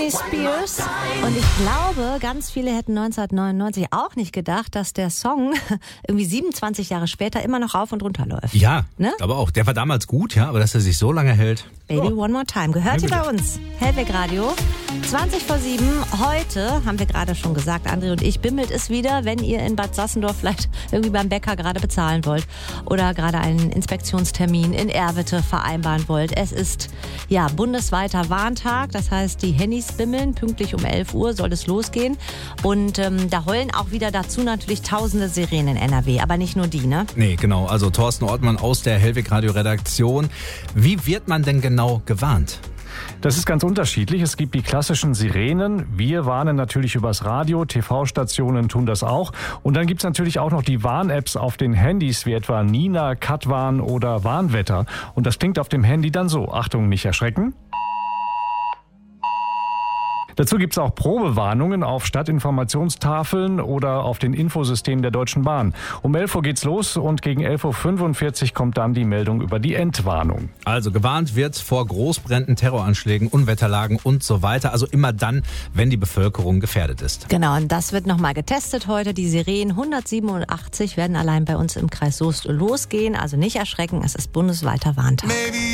Spears. Und ich glaube, ganz viele hätten 1999 auch nicht gedacht, dass der Song irgendwie 27 Jahre später immer noch rauf und runter läuft. Ja, ne? Aber auch. Der war damals gut, ja, aber dass er sich so lange hält. Baby One More Time. Gehört ihr bei uns? Hellweg Radio. 20 vor 7. Heute, haben wir gerade schon gesagt, André und ich, bimmelt es wieder, wenn ihr in Bad Sassendorf vielleicht irgendwie beim Bäcker gerade bezahlen wollt oder gerade einen Inspektionstermin in Erwitte vereinbaren wollt. Es ist ja bundesweiter Warntag, das heißt, die Hennys bimmeln. Pünktlich um 11 Uhr soll es losgehen. Und da heulen auch wieder dazu natürlich tausende Sirenen in NRW, aber nicht nur die, ne? Nee, genau. Also Thorsten Ortmann aus der Hellweg Radio Redaktion. Wie wird man denn genau gewarnt? Das ist ganz unterschiedlich. Es gibt die klassischen Sirenen. Wir warnen natürlich übers Radio. TV-Stationen tun das auch. Und dann gibt es natürlich auch noch die Warn-Apps auf den Handys, wie etwa Nina, Katwarn oder Warnwetter. Und das klingt auf dem Handy dann so. Achtung, nicht erschrecken. Dazu gibt es auch Probewarnungen auf Stadtinformationstafeln oder auf den Infosystemen der Deutschen Bahn. Um 11 Uhr geht's los und gegen 11.45 Uhr kommt dann die Meldung über die Entwarnung. Also gewarnt wird vor Großbränden, Terroranschlägen, Unwetterlagen und so weiter. Also immer dann, wenn die Bevölkerung gefährdet ist. Genau, und das wird nochmal getestet heute. Die Sirenen 187 werden allein bei uns im Kreis Soest losgehen. Also nicht erschrecken, es ist bundesweiter Warntag.